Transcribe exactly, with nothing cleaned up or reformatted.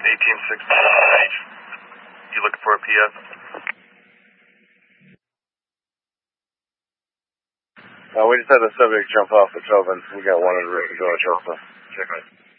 eighteen sixty. You looking for a P S? Uh, we just had the subject jump off the Tobin. We got one of the roof door also. Check it.